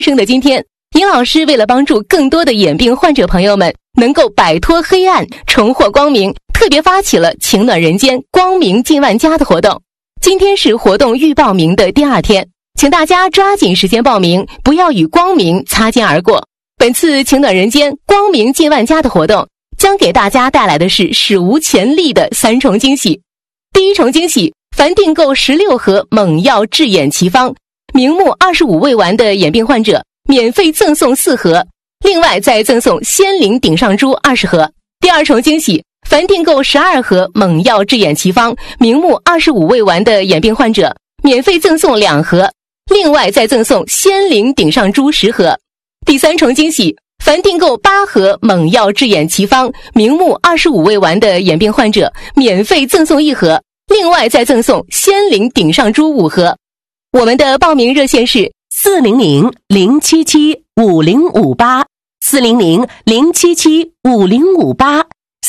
生的今天，尹老师为了帮助更多的眼病患者朋友们能够摆脱黑暗，重获光明，特别发起了情暖人间光明近万家的活动。今天是活动预报名的第2天，请大家抓紧时间报名，不要与光明擦肩而过。本次情暖人间光明近万家的活动将给大家带来的是史无前例的3重惊喜。第一重惊喜，凡订购16盒猛药治眼奇方明目25味丸的眼病患者免费赠送4盒，另外再赠送仙灵顶上珠20盒。第二重惊喜，凡订购12盒猛药治眼奇方明目25味丸的眼病患者免费赠送2盒，另外再赠送仙灵顶上珠10盒。第三重惊喜，凡订购8盒猛药治眼奇方明目25味丸的眼病患者免费赠送1盒，另外再赠送仙灵顶上珠5盒。我们的报名热线是 400-077-5058 400-077-5058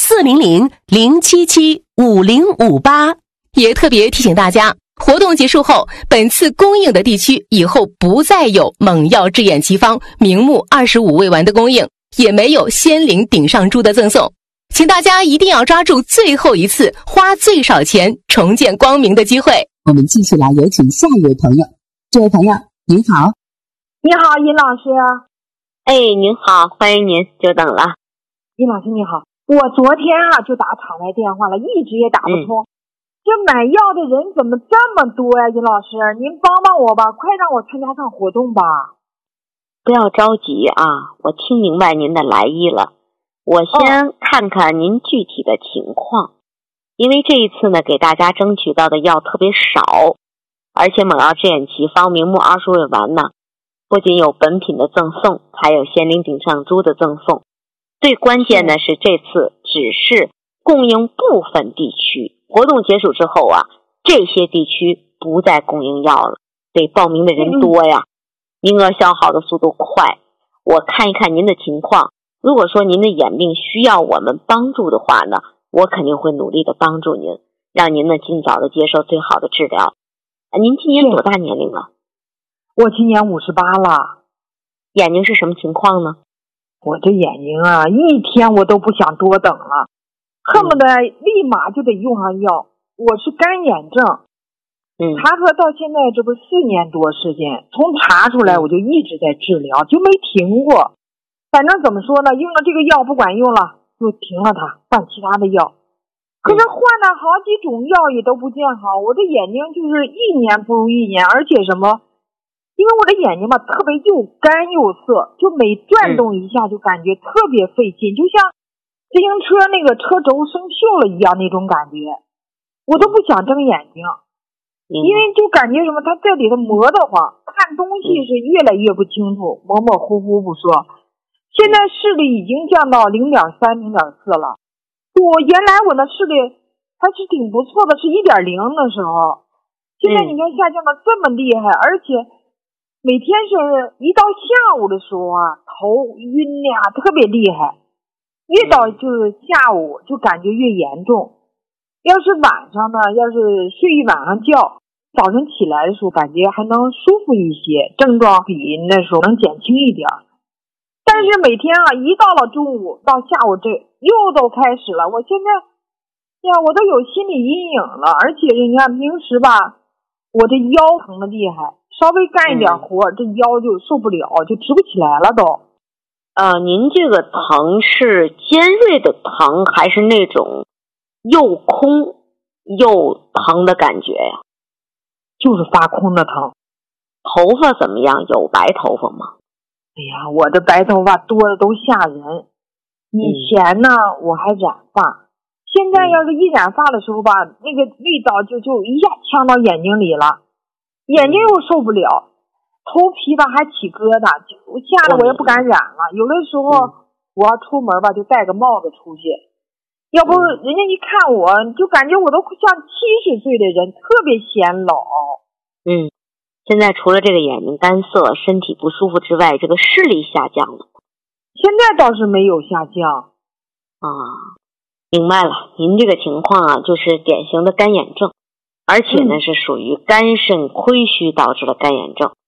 400-077-5058。 也特别提醒大家，活动结束后，本次供应的地区以后不再有猛药治眼奇方明目25味丸的供应，也没有仙灵顶上珠的赠送，请大家一定要抓住最后一次花最少钱重见光明的机会。 我们继续来有请下一位朋友。这位朋友您好。 你好，尹老师。 您好，欢迎您，久等了。 尹老师你好，我昨天就打场外电话了，一直也打不通。这买药的人怎么这么多呀？尹老师，您帮帮我吧，快让我参加上活动吧。 不要着急啊，我听明白您的来意了。我先看看您具体的情况，因为这一次呢，给大家争取到的药特别少，而且猛药治眼奇方明目20味丸呢，不仅有本品的赠送，还有仙灵顶上珠的赠送。最关键的是这次只是供应部分地区，活动结束之后这些地区不再供应药了，得报名的人多呀，名额消耗的速度快。我看一看您的情况，如果说您的眼病需要我们帮助的话呢，我肯定会努力的帮助您，让您呢尽早的接受最好的治疗。您今年多大年龄了？ 我今年58了。 眼睛是什么情况呢？ 我这眼睛一天我都不想多等了，恨不得立马就得用上药。我是干眼症，查出来到现在这不4年多时间，从查出来我就一直在治疗，就没停过。反正怎么说呢，用了这个药不管用了，就停了它，换其他的药。可是换了好几种药也都不见好，我这眼睛就是1年不如1年，而且因为我的眼睛特别又干又涩，就每转动一下就感觉特别费劲，就像自行车那个车轴生锈了一样那种感觉，我都不想睁眼睛，因为就感觉它在里头磨得慌，看东西是越来越不清楚，模模糊糊不说。现在视力已经降到0.3、0.4了。原来我的视力还是挺不错的，是1.0的时候，现在你看下降的这么厉害，而且每天是一到下午的时候头晕呀，特别厉害，越到就是下午就感觉越严重。要是晚上呢，要是睡一晚上觉，早晨起来的时候感觉还能舒服一些，症状比那时候能减轻一点。但是每天一到了中午到下午，这又都开始了。我现在我都有心理阴影了，而且你看平时我这腰疼的厉害，稍微干一点活，这腰就受不了，就直不起来了都。 您这个疼是尖锐的疼，还是那种又空又疼的感觉呀？ 就是发空的疼。 头发怎么样？有白头发吗？ 哎呀，我的白头发多的都吓人。以前呢我还染发，现在要是一染发的时候那个味道就一下呛到眼睛里了，眼睛又受不了，头皮还起疙瘩，吓得我也不敢染了。有的时候我要出门就戴个帽子出去，要不人家一看我就感觉我都像70岁的人，特别显老。 现在除了这个眼睛干涩、身体不舒服之外，这个视力下降了？ 现在倒是没有下降。 明白了，您这个情况就是典型的干眼症，而且呢是属于肝肾亏虚导致了干眼症。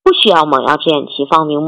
不需要猛药制眼期方明